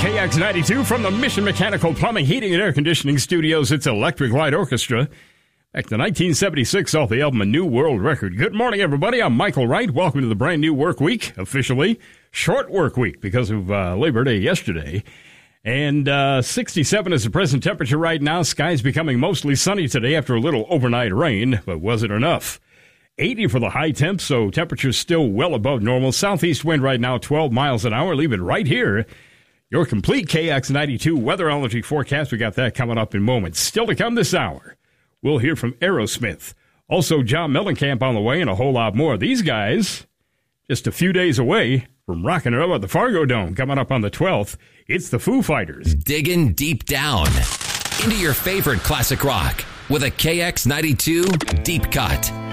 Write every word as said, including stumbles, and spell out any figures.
K X ninety-two from the Mission Mechanical Plumbing, Heating, and Air Conditioning Studios. It's Electric Light Orchestra. Back to nineteen seventy-six off the album A New World Record. Good morning, everybody. I'm Michael Wright. Welcome to the brand new work week, officially. Short work week because of uh, Labor Day yesterday. And uh, sixty-seven is the present temperature right now. Skies becoming mostly sunny today after a little overnight rain, but wasn't enough. eighty for the high temp, so temperature's still well above normal. Southeast wind right now, twelve miles an hour. Leave it right here. Your complete K X ninety-two weatherology forecast. We got that coming up in moments. Still to come this hour, we'll hear from Aerosmith. Also, John Mellencamp on the way and a whole lot more. These guys, just a few days away from rocking it up at the Fargo Dome, coming up on the twelfth. It's the Foo Fighters. Digging deep down into your favorite classic rock with a K X ninety-two Deep Cut.